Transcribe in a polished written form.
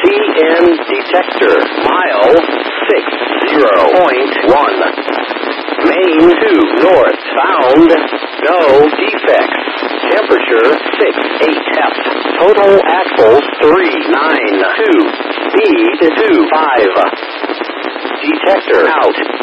PN detector. Mile 60.1. Main 2 north. Found. No defects. Temperature 68 F. Total axles 392. Speed 25. Detector out.